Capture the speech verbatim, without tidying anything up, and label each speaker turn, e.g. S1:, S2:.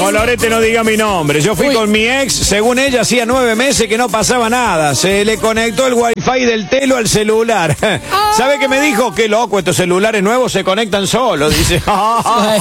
S1: Colorete, no diga mi nombre. Yo fui
S2: Uy.
S1: con mi ex, según ella hacía nueve meses que no pasaba nada. Se le conectó el wifi del telo al celular. ¿Sabe qué me dijo? Qué loco, estos celulares nuevos se conectan solos, dice.